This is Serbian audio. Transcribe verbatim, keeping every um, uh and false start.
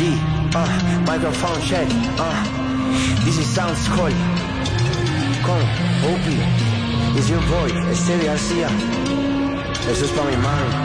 G, uh, microphone check, uh, this is Sound Skull. Con, Opie, it's your boy, Estevia García. Eso es pa' mi mami.